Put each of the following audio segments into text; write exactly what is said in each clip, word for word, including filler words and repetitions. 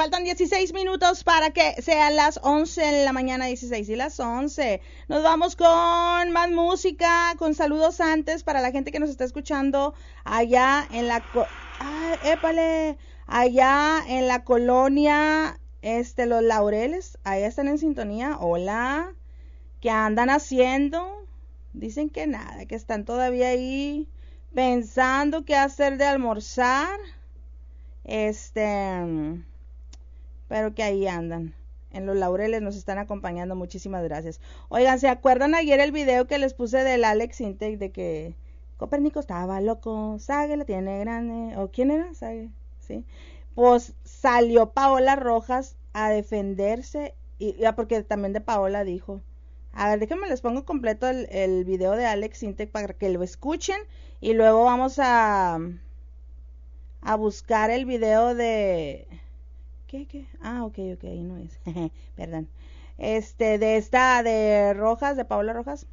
faltan dieciséis minutos para que sean las once de la mañana, dieciséis y las once. Nos vamos con más música, con saludos antes para la gente que nos está escuchando allá en la... Co- ¡Ay, épale! Allá en la colonia, este, Los Laureles, allá están en sintonía. Hola, ¿qué andan haciendo? Dicen que nada, que están todavía ahí pensando qué hacer de almorzar. Este, pero que ahí andan. En Los Laureles nos están acompañando, muchísimas gracias. Oigan, ¿se acuerdan ayer el video que les puse del Alex Intec de que Copérnico estaba loco, Sage la tiene grande? ¿O quién era? Sage, sí. Pues salió Paola Rojas a defenderse, y ya porque también de Paola dijo. A ver, déjenme les pongo completo el, el video de Alex Intec para que lo escuchen y luego vamos a a buscar el video de ¿qué qué? Ah, ok, ok, ahí no es. Perdón. Este de esta de Rojas, de Paola Rojas.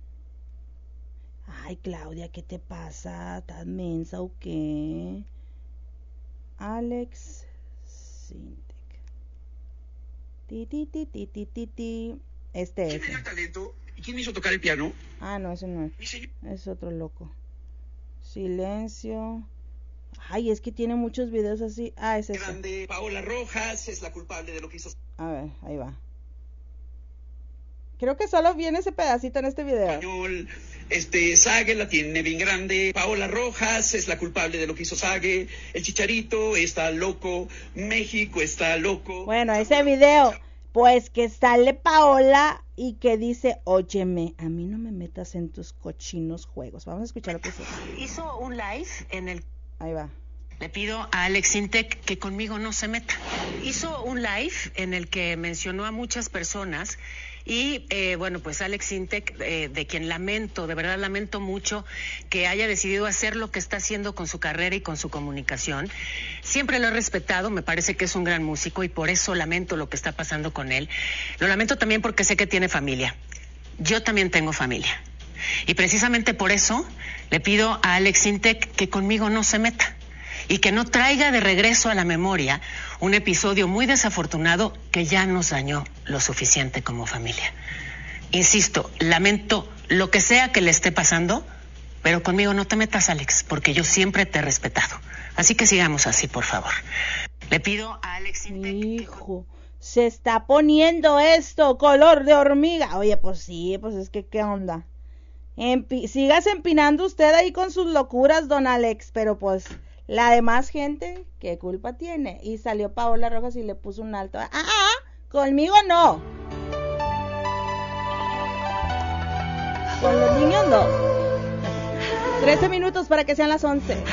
Ay, Claudia, ¿qué te pasa? ¿Estás mensa o qué? Alex Intec. Ti ti ti ti ti ti ti. Este es. ¿Quién era talento? ¿Y quién me hizo tocar el piano? Ah, no, ese no es. Es otro loco. Silencio. Ay, es que tiene muchos videos así. Ah, es ese. Grande. Paola Rojas es la culpable de lo que hizo. A ver, ahí va. Creo que solo viene ese pedacito en este video. Español. Este, Sage la tiene bien grande. Paola Rojas es la culpable de lo que hizo Sage. El Chicharito está loco. México está loco. Bueno, ese video. Pues que sale Paola y que dice, óyeme, a mí no me metas en tus cochinos juegos. Vamos a escuchar lo que dice. Hizo un live en el... Ahí va. Le pido a Alex Intec que conmigo no se meta. Hizo un live en el que mencionó a muchas personas y, eh, bueno, pues Alex Intec, eh, de quien lamento, de verdad lamento mucho que haya decidido hacer lo que está haciendo con su carrera y con su comunicación. Siempre lo he respetado, me parece que es un gran músico y por eso lamento lo que está pasando con él. Lo lamento también porque sé que tiene familia. Yo también tengo familia. Y precisamente por eso le pido a Alex Intec que conmigo no se meta y que no traiga de regreso a la memoria un episodio muy desafortunado que ya nos dañó lo suficiente como familia. Insisto, lamento lo que sea que le esté pasando, pero conmigo no te metas, Alex, porque yo siempre te he respetado. Así que sigamos así, por favor. Le pido a Alex Intec... Hijo, se está poniendo esto color de hormiga. Oye, pues sí, pues es que qué onda. Empi- sigas empinando usted ahí con sus locuras, don Alex, pero pues la demás gente, ¿qué culpa tiene? Y salió Paola Rojas y le puso un alto. Ah, ah, ah, conmigo no. Con los niños no. Trece minutos para que sean las once.